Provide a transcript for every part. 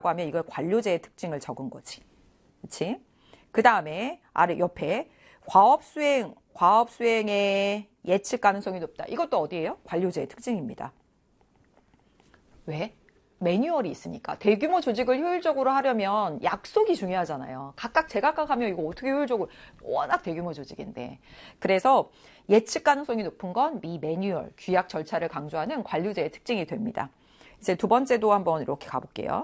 하면 이걸 관료제의 특징을 적은 거지. 그렇지? 그 다음에 아래 옆에 과업 수행의 예측 가능성이 높다. 이것도 어디예요? 관료제의 특징입니다. 왜? 매뉴얼이 있으니까. 대규모 조직을 효율적으로 하려면 약속이 중요하잖아요. 각각 제각각 하면 이거 어떻게 효율적으로, 워낙 대규모 조직인데. 그래서 예측 가능성이 높은 건 미 매뉴얼, 규약 절차를 강조하는 관료제의 특징이 됩니다. 이제 두 번째도 한번 이렇게 가볼게요.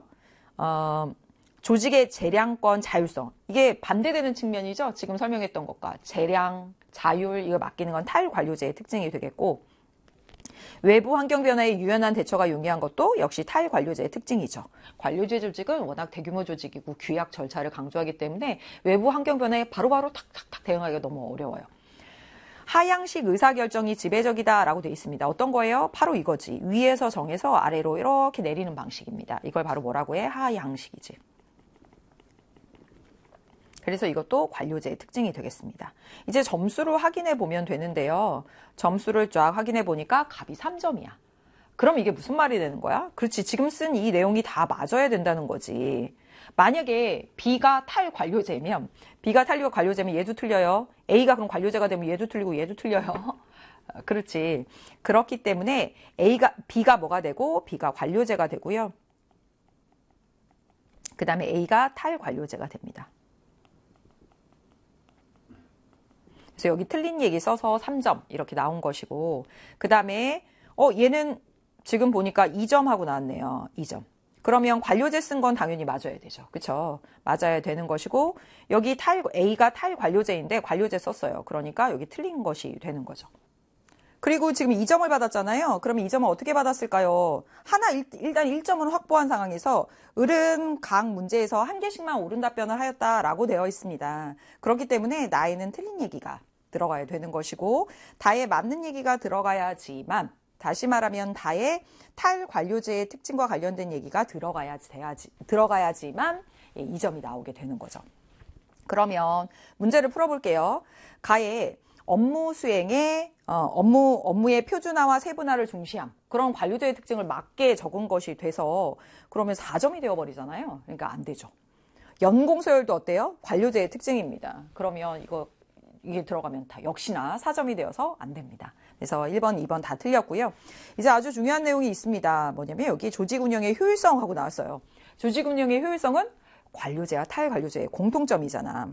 조직의 재량권, 자율성. 이게 반대되는 측면이죠. 지금 설명했던 것과 재량, 자율, 이거 맡기는 건 탈관료제의 특징이 되겠고, 외부 환경 변화에 유연한 대처가 용이한 것도 역시 탈관료제의 특징이죠. 관료제 조직은 워낙 대규모 조직이고 규약 절차를 강조하기 때문에 외부 환경 변화에 바로바로 탁탁탁 대응하기가 너무 어려워요. 하향식 의사결정이 지배적이다라고 되어 있습니다. 어떤 거예요? 바로 이거지. 위에서 정해서 아래로 이렇게 내리는 방식입니다. 이걸 바로 뭐라고 해? 하향식이지. 그래서 이것도 관료제의 특징이 되겠습니다. 이제 점수를 확인해 보면 되는데요. 점수를 쫙 확인해 보니까 값이 3점이야. 그럼 이게 무슨 말이 되는 거야? 그렇지. 지금 쓴 이 내용이 다 맞아야 된다는 거지. 만약에 B가 탈관료제면 얘도 틀려요. A가 그럼 관료제가 되면 얘도 틀리고 얘도 틀려요. 그렇지. 그렇기 때문에 B가 뭐가 되고 B가 관료제가 되고요. 그 다음에 A가 탈관료제가 됩니다. 그래서 여기 틀린 얘기 써서 3점 이렇게 나온 것이고, 그 다음에 얘는 지금 보니까 2점 하고 나왔네요. 2점. 그러면 관료제 쓴 건 당연히 맞아야 되죠. 그쵸? 맞아야 되는 것이고, 여기 A가 탈관료제인데 관료제 썼어요. 그러니까 여기 틀린 것이 되는 거죠. 그리고 지금 2점을 받았잖아요. 그러면 2점을 어떻게 받았을까요? 일단 1점은 확보한 상황에서 을은 각 문제에서 한 개씩만 옳은 답변을 하였다라고 되어 있습니다. 그렇기 때문에 나에는 틀린 얘기가 들어가야 되는 것이고, 다에 맞는 얘기가 들어가야지만, 다시 말하면 다에 탈관료제의 특징과 관련된 얘기가 들어가야지만 2점이 나오게 되는 거죠. 그러면 문제를 풀어볼게요. 가에 업무 수행에 업무의 표준화와 세분화를 중시함. 그런 관료제의 특징을 맞게 적은 것이 돼서 그러면 4점이 되어버리잖아요. 그러니까 안 되죠. 연공서열도 어때요? 관료제의 특징입니다. 그러면 이게 들어가면 다 역시나 4점이 되어서 안 됩니다. 그래서 1번, 2번 다 틀렸고요. 이제 아주 중요한 내용이 있습니다. 뭐냐면 여기 조직운영의 효율성하고 나왔어요. 조직운영의 효율성은 관료제와 탈관료제의 공통점이잖아.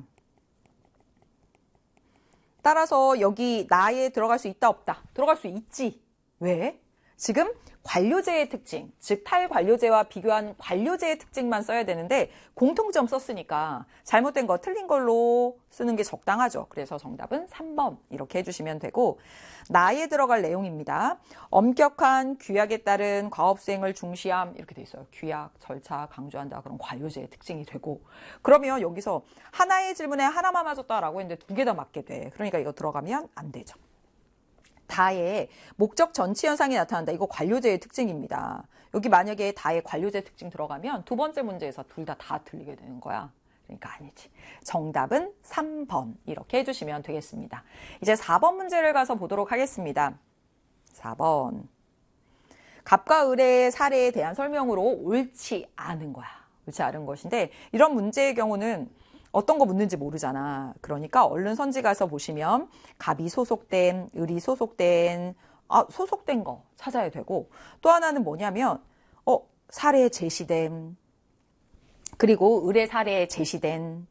따라서 여기 나에 들어갈 수 있다 없다? 들어갈 수 있지. 왜? 지금 관료제의 특징, 즉 탈관료제와 비교한 관료제의 특징만 써야 되는데 공통점 썼으니까 잘못된 거 틀린 걸로 쓰는 게 적당하죠. 그래서 정답은 3번 이렇게 해주시면 되고, 나에 들어갈 내용입니다. 엄격한 규약에 따른 과업수행을 중시함 이렇게 돼 있어요. 규약, 절차 강조한다. 그럼 관료제의 특징이 되고, 그러면 여기서 하나의 질문에 하나만 맞았다라고 했는데 두 개 다 맞게 돼. 그러니까 이거 들어가면 안 되죠. 다의 목적 전치 현상이 나타난다. 이거 관료제의 특징입니다. 여기 만약에 다의 관료제 특징 들어가면 두 번째 문제에서 둘 다 틀리게 되는 거야. 그러니까 아니지. 정답은 3번 이렇게 해주시면 되겠습니다. 이제 4번 문제를 가서 보도록 하겠습니다. 4번. 갑과 을의 사례에 대한 설명으로 옳지 않은 거야. 옳지 않은 것인데, 이런 문제의 경우는 어떤 거 묻는지 모르잖아. 그러니까 얼른 선지 가서 보시면 갑이 소속된, 을이 소속된, 소속된 거 찾아야 되고, 또 하나는 뭐냐면 사례에 제시된, 그리고 을의 사례에 제시된,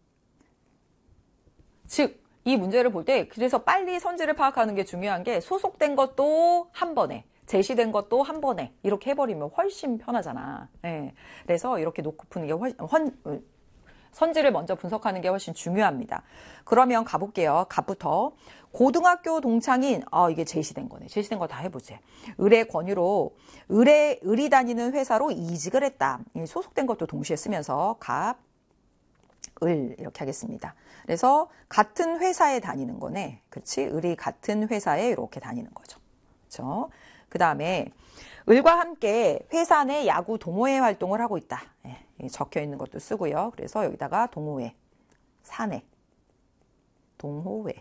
즉 이 문제를 볼 때 그래서 빨리 선지를 파악하는 게 중요한 게, 소속된 것도 한 번에, 제시된 것도 한 번에 이렇게 해버리면 훨씬 편하잖아. 네. 그래서 이렇게 놓고 푸는 게 선지를 먼저 분석하는 게 훨씬 중요합니다. 그러면 가볼게요. 갑부터. 고등학교 동창인, 이게 제시된 거네. 제시된 거 다 해보지. 을의 권유로 을이 다니는 회사로 이직을 했다. 소속된 것도 동시에 쓰면서 갑, 을 이렇게 하겠습니다. 그래서 같은 회사에 다니는 거네. 그렇지? 을이 같은 회사에 이렇게 다니는 거죠. 그렇죠? 그 다음에 을과 함께 회사 내 야구 동호회 활동을 하고 있다. 적혀 있는 것도 쓰고요. 그래서 여기다가 동호회, 사내, 동호회,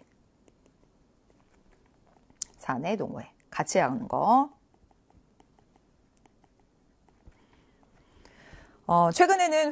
사내, 동호회 같이 하는 거. 최근에는